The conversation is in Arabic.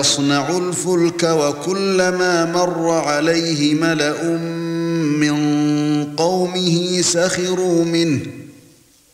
يصنع الفلك وكلما مر عليه ملأ من قومه سخروا منه